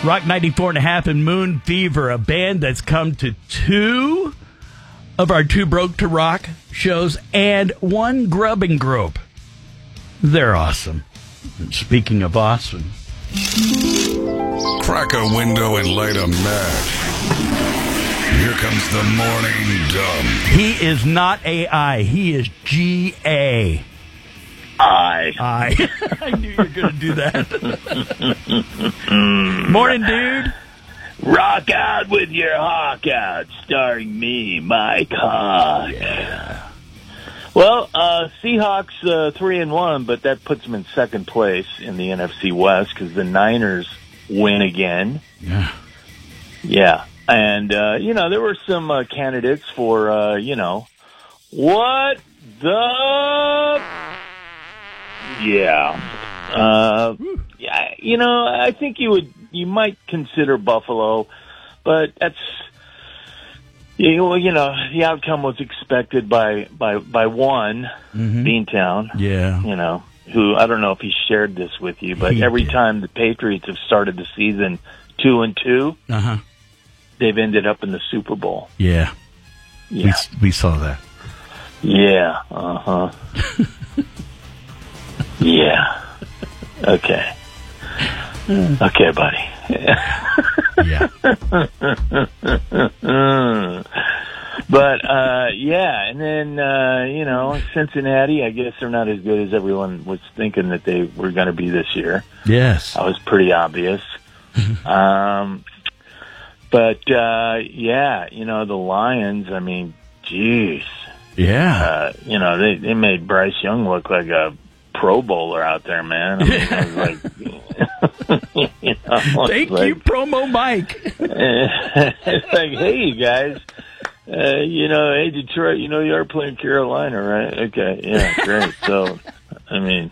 Rock 94.5 and Moon Fever, a band that's come to 2 of our 2 Broke to Rock shows and 1 Grubbing Group. They're awesome. And speaking of awesome. Crack a window and light a match. Here comes the morning dumb. He is not AI. He is G-A. I knew you were going to do that. Morning, dude. Rock out with your hawk out, starring me, Mike Hawk. Yeah. Well, Seahawks 3-1, but that puts them in second place in the NFC West because the Niners win again. Yeah. Yeah. And, there were some candidates for, what the... Yeah. I think you might consider Buffalo, but that's, the outcome was expected by one, Beantown. Yeah. Who, I don't know if he shared this with you, but every time the Patriots have started the season 2-2, they've ended up in the Super Bowl. Yeah. Yeah. We saw that. Yeah. Yeah. Okay. Okay, buddy. Yeah. But, and then, Cincinnati, I guess they're not as good as everyone was thinking that they were going to be this year. Yes. That was pretty obvious. The Lions, I mean, geez. Yeah. They made Bryce Young look like a Pro Bowler out there, man. I mean, I was like, Thank you, Promo Mike. It's like, hey, you guys, hey, Detroit, you are playing Carolina, right? Okay, yeah, great. So, I mean,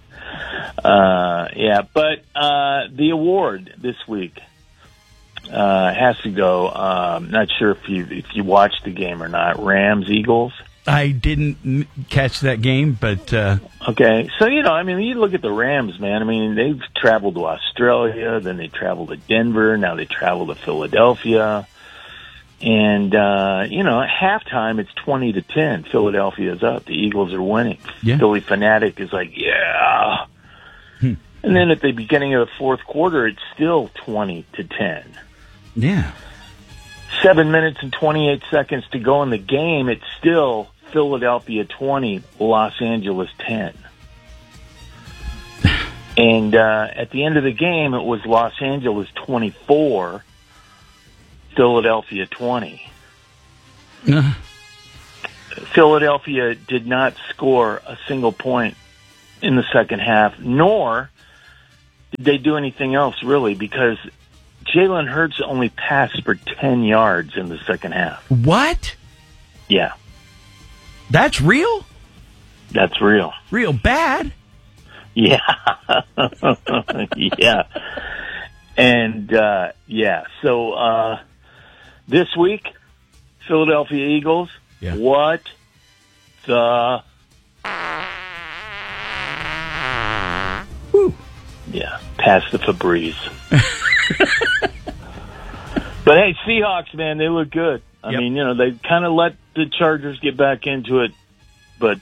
but the award this week has to go. Not sure if you watched the game or not. Rams Eagles. I didn't catch that game, but... Okay, so, you look at the Rams, man. I mean, they've traveled to Australia, then they traveled to Denver, now they travel to Philadelphia. And, at halftime, it's 20-10. Philadelphia's up. The Eagles are winning. Yeah. Philly Fanatic is like, yeah. And then at the beginning of the fourth quarter, it's still 20-10. Yeah. 7 minutes and 28 seconds to go in the game. It's still Philadelphia 20, Los Angeles 10. And at the end of the game, it was Los Angeles 24, Philadelphia 20. Philadelphia did not score a single point in the second half, nor did they do anything else, really, because Jalen Hurts only passed for 10 yards in the second half. What? Yeah. That's real? That's real. Real bad? Yeah. Yeah. And, so this week, Philadelphia Eagles, what the... Woo. Yeah, pass the Febreze. But hey, Seahawks, man, they look good. I mean, they kind of let the Chargers get back into it, but,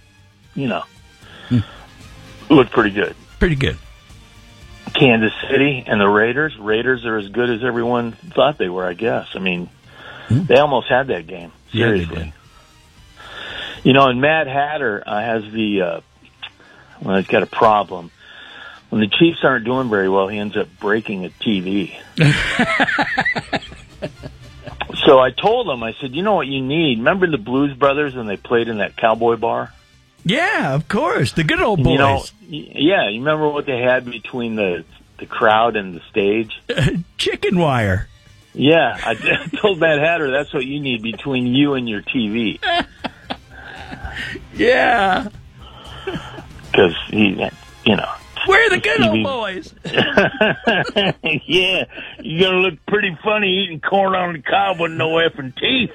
look pretty good. Pretty good. Kansas City and the Raiders. Raiders are as good as everyone thought they were, I guess. I mean, they almost had that game. Seriously. Yeah, they did. And Mad Hatter has he's got a problem. When the Chiefs aren't doing very well, he ends up breaking a TV. So I told him, I said, you know what you need? Remember the Blues Brothers when they played in that cowboy bar? Yeah, of course. The good old boys. You remember what they had between the crowd and the stage? Chicken wire. Yeah, I told Mad Hatter that's what you need between you and your TV. Yeah. Because we're the good old boys. Yeah, you're going to look pretty funny eating corn on the cob with no effing teeth.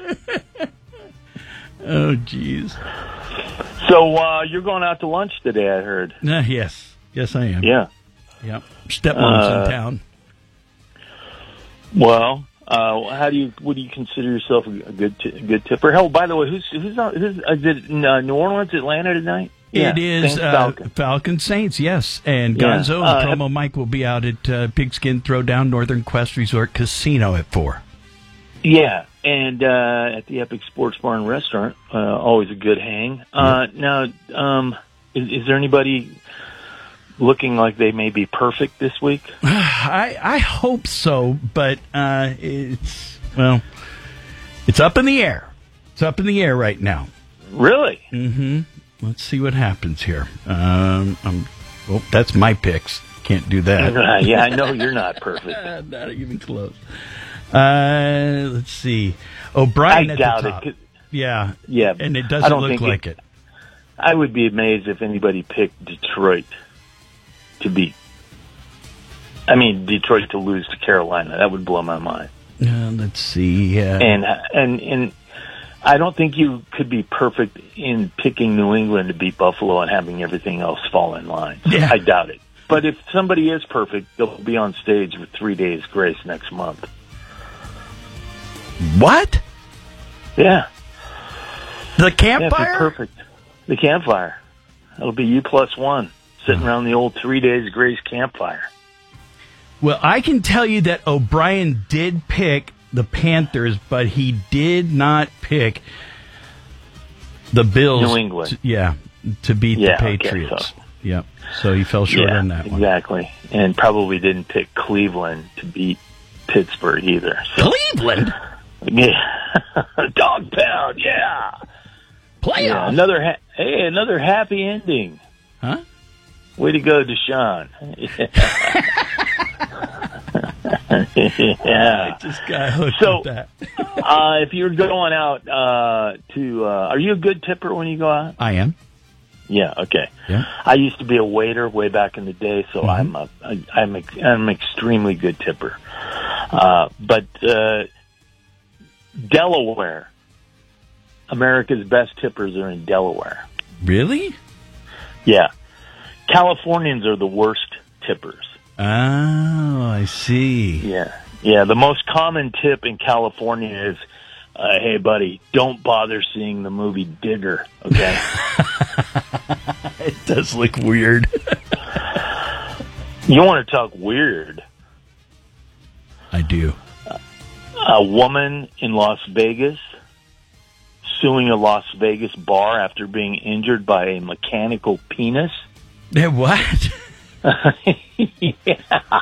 Oh, jeez. So you're going out to lunch today, I heard. Yes. Yes, I am. Yeah. Yep. Stepmom's in town. Well, what do you consider yourself a good tipper? Hell, by the way, who's is it New Orleans, Atlanta tonight? Yeah, it is Falcon Saints, yes. And Gonzo and Promo Mike will be out at Pigskin Throwdown Northern Quest Resort Casino at 4. Yeah, and at the Epic Sports Bar and Restaurant, always a good hang. Now, is there anybody looking like they may be perfect this week? I hope so, but it's up in the air. It's up in the air right now. Really? Mm-hmm. Let's see what happens here. That's my picks. Can't do that. Yeah, I know you're not perfect. Not even close. Let's see. O'Brien at the top. Yeah, and it doesn't look like it. I would be amazed if anybody picked Detroit to beat. I mean, Detroit to lose to Carolina. That would blow my mind. Let's see. And I don't think you could be perfect in picking New England to beat Buffalo and having everything else fall in line. Yeah. I doubt it. But if somebody is perfect, they'll be on stage with 3 Days Grace next month. What? Yeah. The campfire? Yeah, perfect. The campfire. It'll be you plus one sitting around the old 3 Days Grace campfire. Well, I can tell you that O'Brien did pick the Panthers, but he did not pick the Bills. New England. To beat the Patriots. Okay, so. Yep. So he fell short on that one. Exactly. And probably didn't pick Cleveland to beat Pittsburgh either. So. Cleveland? Yeah. Dog pound, yeah. Playoff. Yeah, another happy ending. Huh? Way to go, Deshaun. Yeah. I just got hooked with that. If you're going out are you a good tipper when you go out? I am. Yeah. Okay. Yeah. I used to be a waiter way back in the day, so I'm an extremely good tipper. But Delaware, America's best tippers are in Delaware. Really? Yeah. Californians are the worst tippers. Oh, I see. Yeah. Yeah, the most common tip in California is, hey, buddy, don't bother seeing the movie Digger, okay? It does look weird. You want to talk weird? I do. A woman in Las Vegas suing a Las Vegas bar after being injured by a mechanical penis. What? Yeah.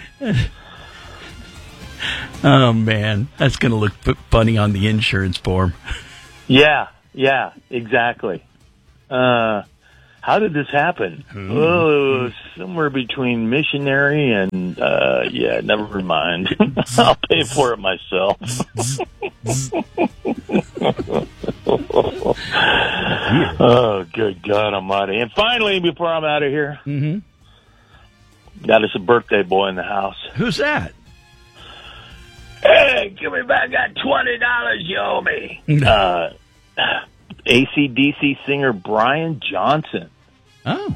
Oh, man. That's going to look funny on the insurance form. Yeah, exactly. How did this happen? Oh, somewhere between missionary and, never mind. I'll pay for it myself. Oh, good God Almighty. And finally, before I'm out of here, got us a birthday boy in the house. Who's that? Hey, give me back that $20 you owe me. AC/DC singer Brian Johnson. Oh.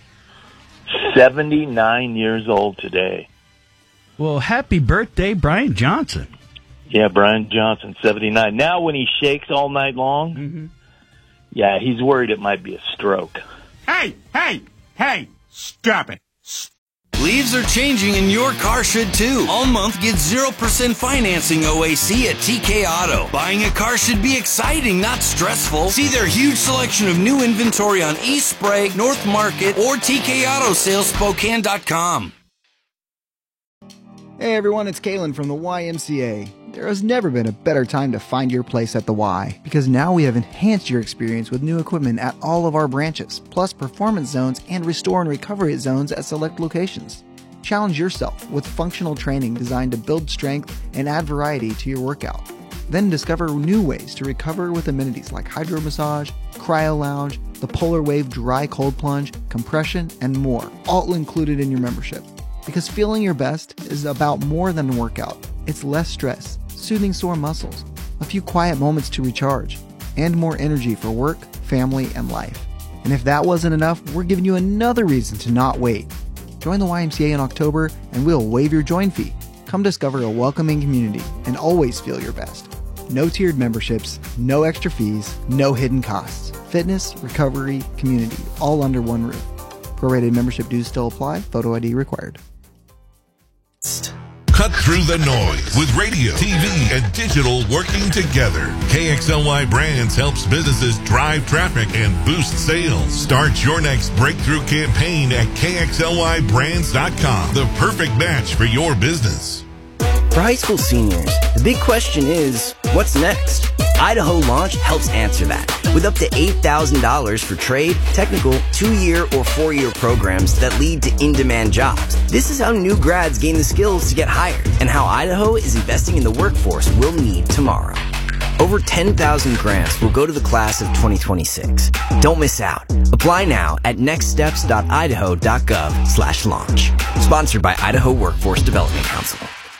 79 years old today. Well, happy birthday, Brian Johnson. Yeah, Brian Johnson, 79. Now when he shakes all night long, yeah, he's worried it might be a stroke. Hey, stop it. Leaves are changing and your car should too. All month, get 0% financing OAC at TK Auto. Buying a car should be exciting, not stressful. See their huge selection of new inventory on East Sprague, North Market, or TKAutoSalesSpokane.com. Hey everyone, it's Kalen from the YMCA. There has never been a better time to find your place at the Y, because now we have enhanced your experience with new equipment at all of our branches, plus performance zones and restore and recovery zones at select locations. Challenge yourself with functional training designed to build strength and add variety to your workout. Then discover new ways to recover with amenities like hydro massage, cryo lounge, the Polar Wave dry cold plunge, compression, and more, all included in your membership. Because feeling your best is about more than a workout. It's less stress, soothing sore muscles, a few quiet moments to recharge, and more energy for work, family, and life. And if that wasn't enough, we're giving you another reason to not wait. Join the YMCA in October and we'll waive your join fee. Come discover a welcoming community and always feel your best. No tiered memberships, no extra fees, no hidden costs. Fitness, recovery, community, all under one roof. Prorated membership dues still apply. Photo ID required. Cut through the noise with radio, TV, and digital working together. KXLY Brands helps businesses drive traffic and boost sales. Start your next breakthrough campaign at KXLYBrands.com. The perfect match for your business. For high school seniors, the big question is, what's next? Idaho Launch helps answer that with up to $8,000 for trade, technical, 2-year or 4-year programs that lead to in-demand jobs. This is how new grads gain the skills to get hired and how Idaho is investing in the workforce we'll need tomorrow. Over 10,000 grants will go to the class of 2026. Don't miss out. Apply now at nextsteps.idaho.gov/launch. Sponsored by Idaho Workforce Development Council.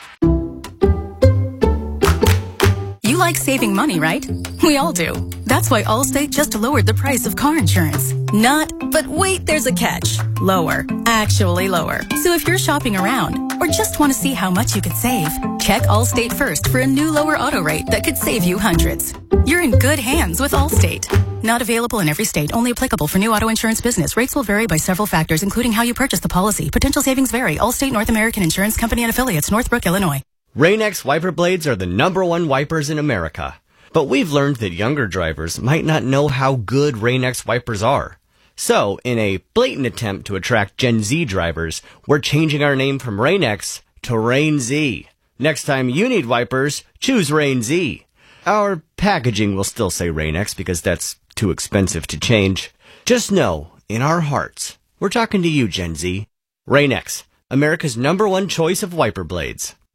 You like saving money, right? We all do. That's why Allstate just lowered the price of car insurance. But wait, there's a catch. Lower. Actually lower. So if you're shopping around or just want to see how much you could save, check Allstate first for a new lower auto rate that could save you hundreds. You're in good hands with Allstate. Not available in every state, only applicable for new auto insurance business. Rates will vary by several factors, including how you purchase the policy. Potential savings vary. Allstate North American Insurance Company and Affiliates, Northbrook, Illinois. Rain-X wiper blades are the #1 wipers in America. But we've learned that younger drivers might not know how good Rain-X wipers are. So, in a blatant attempt to attract Gen Z drivers, we're changing our name from Rain-X to Rain-Z. Next time you need wipers, choose Rain-Z. Our packaging will still say Rain-X because that's too expensive to change. Just know, in our hearts, we're talking to you, Gen Z. Rain-X, America's #1 choice of wiper blades.